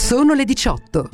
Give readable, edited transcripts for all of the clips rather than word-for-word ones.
Sono le 18.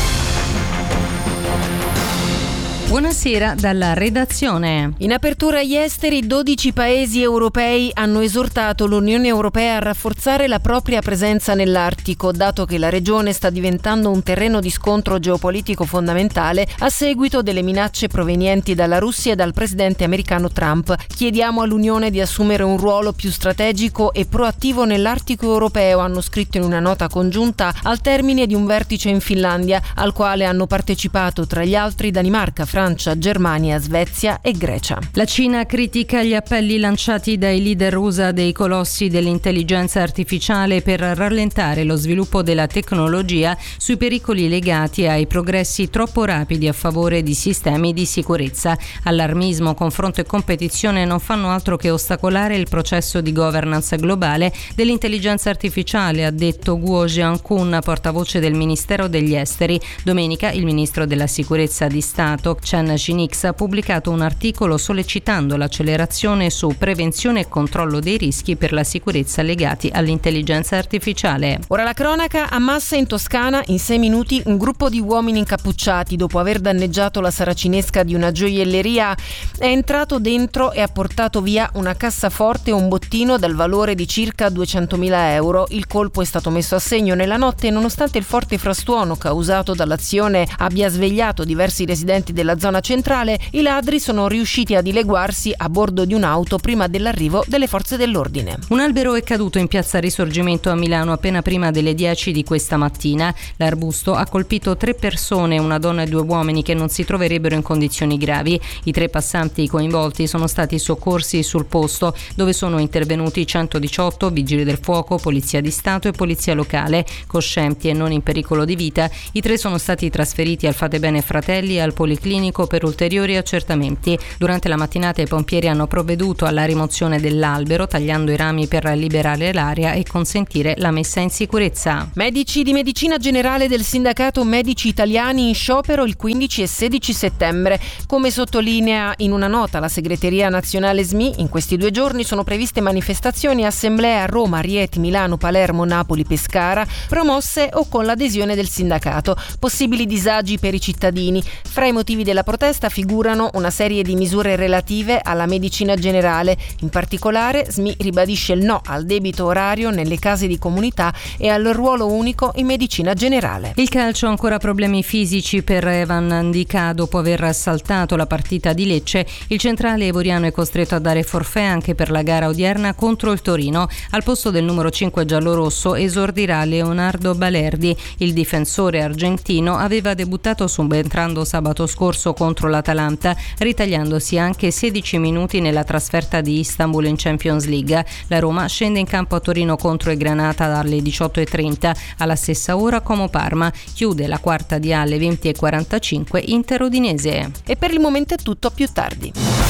Buonasera dalla redazione. In apertura agli esteri, 12 paesi europei hanno esortato l'Unione Europea a rafforzare la propria presenza nell'Artico, dato che la regione sta diventando un terreno di scontro geopolitico fondamentale a seguito delle minacce provenienti dalla Russia e dal presidente americano Trump. Chiediamo all'Unione di assumere un ruolo più strategico e proattivo nell'Artico europeo, hanno scritto in una nota congiunta al termine di un vertice in Finlandia, al quale hanno partecipato tra gli altri Danimarca, Francia, Germania, Svezia e Grecia. La Cina critica gli appelli lanciati dai leader USA dei colossi dell'intelligenza artificiale per rallentare lo sviluppo della tecnologia sui pericoli legati ai progressi troppo rapidi a favore di sistemi di sicurezza. Allarmismo, confronto e competizione non fanno altro che ostacolare il processo di governance globale dell'intelligenza artificiale, ha detto Guo Jiankun, portavoce del Ministero degli Esteri. Domenica il ministro della Sicurezza di Stato Chen Shinix ha pubblicato un articolo sollecitando l'accelerazione su prevenzione e controllo dei rischi per la sicurezza legati all'intelligenza artificiale. Ora la cronaca. A Massa in Toscana, in 6 minuti, un gruppo di uomini incappucciati, dopo aver danneggiato la saracinesca di una gioielleria, è entrato dentro e ha portato via una cassaforte e un bottino dal valore di circa 200.000 euro. Il colpo è stato messo a segno nella notte e nonostante il forte frastuono causato dall'azione abbia svegliato diversi residenti della zona centrale, i ladri sono riusciti a dileguarsi a bordo di un'auto prima dell'arrivo delle forze dell'ordine. Un albero è caduto in piazza Risorgimento a Milano appena prima delle 10 di questa mattina. L'arbusto ha colpito 3 persone, una donna e 2 uomini che non si troverebbero in condizioni gravi. I 3 passanti coinvolti sono stati soccorsi sul posto, dove sono intervenuti 118 vigili del fuoco, polizia di Stato e polizia locale. Coscienti e non in pericolo di vita, i 3 sono stati trasferiti al Fatebenefratelli Fratelli e al Policlinico per ulteriori accertamenti. Durante la mattinata i pompieri hanno provveduto alla rimozione dell'albero, tagliando i rami per liberare l'area e consentire la messa in sicurezza. Medici di medicina generale del sindacato Medici Italiani in sciopero il 15 e 16 settembre. Come sottolinea in una nota la segreteria nazionale SMI, in questi 2 giorni sono previste manifestazioni e assemblee a Roma, Rieti, Milano, Palermo, Napoli, Pescara, promosse o con l'adesione del sindacato. Possibili disagi per i cittadini. Fra i motivi della protesta figurano una serie di misure relative alla medicina generale. In particolare, SMI ribadisce il no al debito orario nelle case di comunità e al ruolo unico in medicina generale. Il calcio ha ancora problemi fisici per Evan Ndicà dopo aver saltato la partita di Lecce. Il centrale ivoriano è costretto a dare forfait anche per la gara odierna contro il Torino. Al posto del numero 5 giallorosso esordirà Leonardo Balerdi. Il difensore argentino aveva debuttato subentrando sabato scorso contro l'Atalanta, ritagliandosi anche 16 minuti nella trasferta di Istanbul in Champions League. La Roma scende in campo a Torino contro il Granata dalle 18.30. Alla stessa ora Como Parma. Chiude la quarta di alle 20.45 Inter Udinese. E per il momento è tutto, a più tardi.